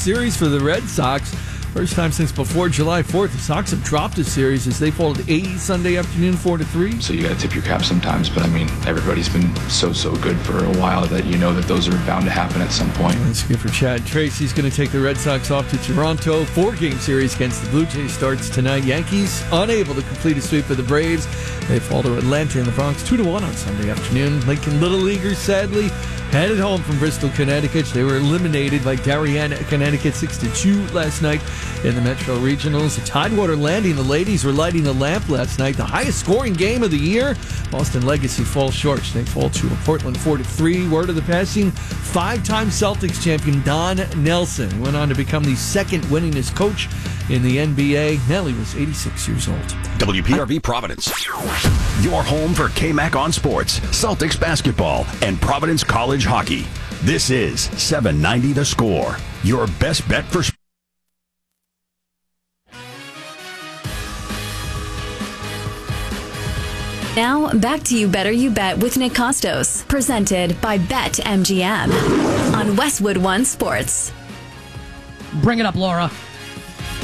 series for the Red Sox. First time since before July 4th. The Sox have dropped a series as they fall to 80 Sunday afternoon, 4-3. So you got to tip your cap sometimes, but I mean, everybody's been so good for a while that you know that those are bound to happen at some point. That's good for Chad. Tracy's going to take the Red Sox off to Toronto. 4-game series against the Blue Jays starts tonight. Yankees unable to complete a sweep of the Braves. They fall to Atlanta in the Bronx 2-1 on Sunday afternoon. Lincoln Little Leaguers sadly headed home from Bristol, Connecticut. They were eliminated by Darien, Connecticut 6-2 last night in the Metro Regionals. The Tidewater Landing, the ladies were lighting the lamp last night. The highest scoring game of the year. Boston Legacy falls short. They fall to Portland 4-3. Word of the passing, 5-time Celtics champion Don Nelson went on to become the second winningest coach in the NBA. Nelly was 86 years old. WPRV Providence. Your home for KMAC on sports, Celtics basketball, and Providence College hockey. This is 790 The Score. Your best bet for sports. Now, back to You Better You Bet with Nick Costos, presented by BetMGM on Westwood One Sports. Bring it up, Laura.